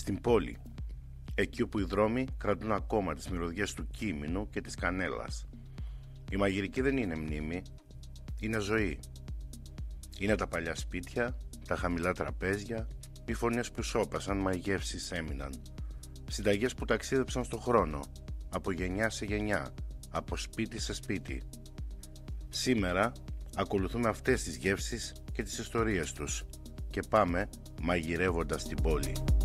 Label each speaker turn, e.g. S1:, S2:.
S1: στην πόλη, εκεί όπου οι δρόμοι κρατούν ακόμα τις μυρωδιές του κίμηνου και της κανέλας. Η μαγειρική δεν είναι μνήμη, είναι ζωή. Είναι τα παλιά σπίτια, τα χαμηλά τραπέζια, οι φωνές που σώπασαν μα οι γεύσεις έμειναν. Συνταγές που ταξίδεψαν στον χρόνο, από γενιά σε γενιά, από σπίτι σε σπίτι. Σήμερα ακολουθούμε αυτές τις γεύσεις και τις ιστορίες τους και πάμε μαγειρεύοντας την πόλη.